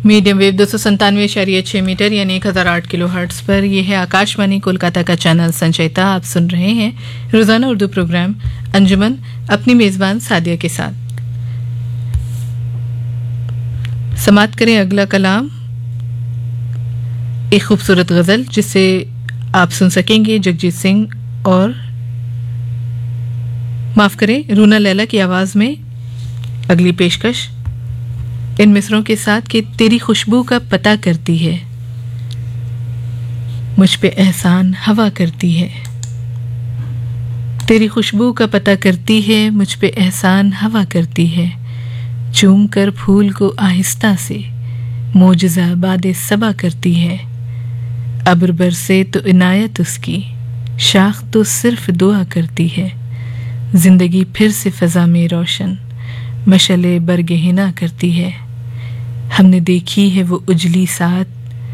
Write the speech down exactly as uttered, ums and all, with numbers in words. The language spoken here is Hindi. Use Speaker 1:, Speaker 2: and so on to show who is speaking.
Speaker 1: मीडियम वेव दो सौ संतानवे इशारिया छः मीटर यानी एक हज़ार आठ किलो हर्ट्स पर यह है आकाशवाणी कोलकाता का चैनल संचयता। आप सुन रहे हैं रोजाना उर्दू प्रोग्राम अंजुमन अपनी मेजबान सादिया के साथ। समाप्त करें अगला कलाम, एक खूबसूरत गज़ल जिसे आप सुन सकेंगे जगजीत सिंह और माफ़ करें रूना लैला की आवाज़ में। अगली पेशकश इन मिसरों के साथ कि तेरी खुशबू का पता करती है, मुझ पे एहसान हवा करती है। तेरी खुशबू का पता करती है, मुझ पे एहसान हवा करती है। चूम कर फूल को आहिस्ता से मोजज़ा बादे सबा करती है। अब्र बरसे तो इनायत उसकी, शाख तो सिर्फ दुआ करती है। जिंदगी फिर से फ़ज़ा में रोशन मशले बरगहिना करती है। हमने देखी है वो उजली साथ